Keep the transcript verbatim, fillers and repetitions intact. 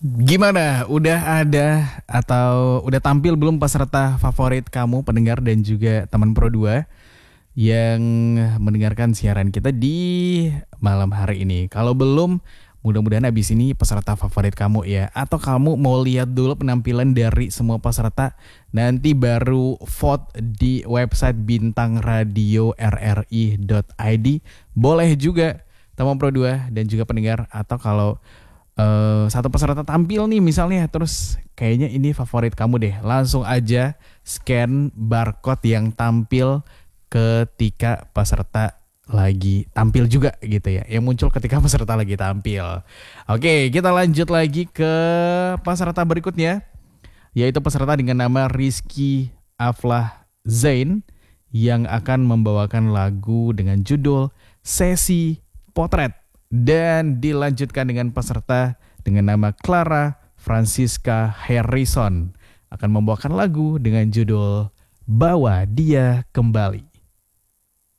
Gimana? Udah ada atau udah tampil belum peserta favorit kamu, pendengar dan juga teman Pro dua yang mendengarkan siaran kita di malam hari ini? Kalau belum, mudah-mudahan habis ini peserta favorit kamu ya. Atau kamu mau lihat dulu penampilan dari semua peserta, nanti baru vote di website bintang radio r r i dot i d. Boleh juga teman Pro dua dan juga pendengar. Atau kalau Uh, satu peserta tampil nih misalnya, terus kayaknya ini favorit kamu deh, langsung aja scan barcode yang tampil ketika peserta lagi tampil juga gitu ya, yang muncul ketika peserta lagi tampil. Oke, kita lanjut lagi ke peserta berikutnya, yaitu peserta dengan nama Rizky Aflah Zain yang akan membawakan lagu dengan judul Sesi Potret. Dan dilanjutkan dengan peserta dengan nama Clara Francisca Harrison akan membawakan lagu dengan judul Bawa Dia Kembali.